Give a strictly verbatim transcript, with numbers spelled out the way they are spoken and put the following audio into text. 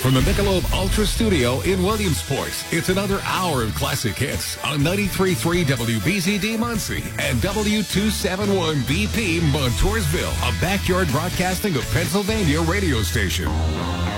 from the Michelob Ultra Studio in Williamsport. It's another hour of classic hits on ninety-three point three W B Z D Muncie and W two seventy-one B P Montoursville, a backyard broadcasting of Pennsylvania radio station.